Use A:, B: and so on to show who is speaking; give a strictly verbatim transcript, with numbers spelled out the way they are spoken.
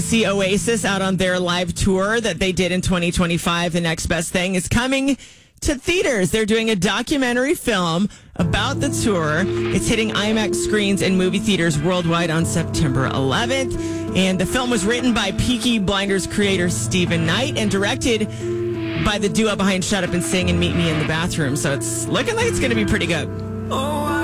A: See Oasis out on their live tour that they did in twenty twenty-five. The Next Best Thing is coming to theaters. They're doing a documentary film about the tour. It's hitting IMAX screens and movie theaters worldwide on September eleventh. And the film was written by Peaky Blinders creator Stephen Knight and directed by the duo behind Shut Up and Sing and Meet Me in the Bathroom. So it's looking like it's going to be pretty good.